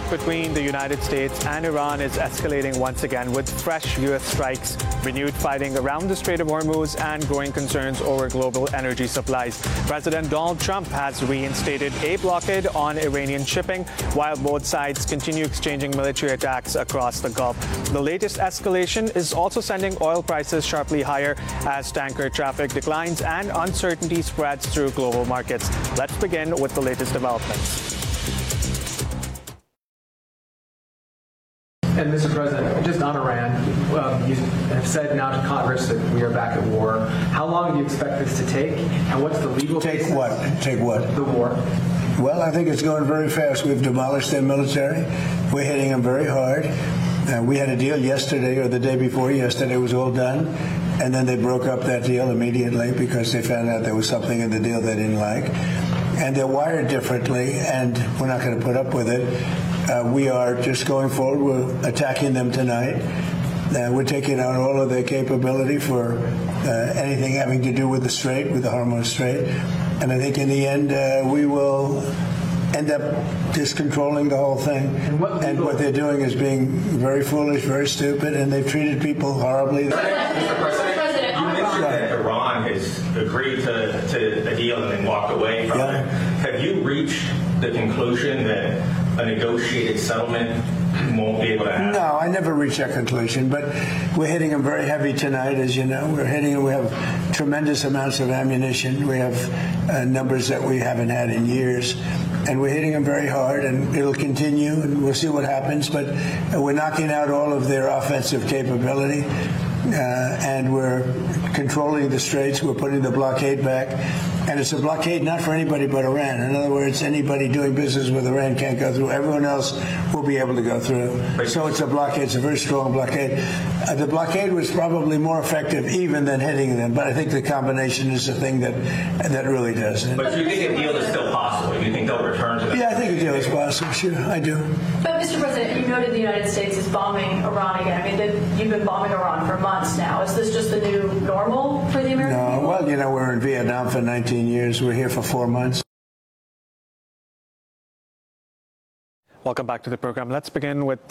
conflict between the United States and Iran is escalating once again with fresh U.S. strikes, renewed fighting around the Strait of Hormuz, and growing concerns over global energy supplies. President Donald Trump has reinstated a blockade on Iranian shipping, while both sides continue exchanging military attacks across the Gulf. The latest escalation is also sending oil prices sharply higher as tanker traffic declines and uncertainty spreads through global markets. Let's begin with the latest developments. And Mr. President, just on Iran, you have said now to Congress that we are back at war. How long do you expect this to take, and what's the legal basis? Take what? The war. Well, I think it's going very fast. We've demolished their military. We're hitting them very hard. We had a deal yesterday or the day before yesterday. It was all done. And then they broke up that deal immediately because they found out there was something in the deal they didn't like. And they're wired differently, and we're not going to put up with it. We are just going forward. We're attacking them tonight. We're taking out all of their capability for anything having to do with the Strait, with the Hormuz Strait. And I think in the end, we will end up just controlling the whole thing. And what they're doing is being very foolish, very stupid, and they've treated people horribly. Mr. President, you mentioned that Iran has agreed to a deal and then walked away from it. Have you reached the conclusion that a negotiated settlement won't be able to happen? No, I never reached that conclusion, but we're hitting them very heavy tonight, as you know. We're hitting them. We have tremendous amounts of ammunition. We have numbers that we haven't had in years, and we're hitting them very hard, and it'll continue, and we'll see what happens, but we're knocking out all of their offensive capability, and we're controlling the straits. We're putting the blockade back. And it's a blockade not for anybody but Iran. In other words, anybody doing business with Iran can't go through. Everyone else will be able to go through. So it's a blockade. It's a very strong blockade. The blockade was probably more effective even than hitting them, but I think the combination is the thing that really does it. But do you think a deal is still possible? Do you think they'll return to that? Yeah, I think a deal is possible. Sure, I do. But, Mr. President, you noted the United States is bombing Iran again. I mean, you've been bombing Iran for months now. Is this just the new normal for the American people? No, well, you know, we're in Vietnam for 19 years. We're here for 4 months. Welcome back to the program. Let's begin with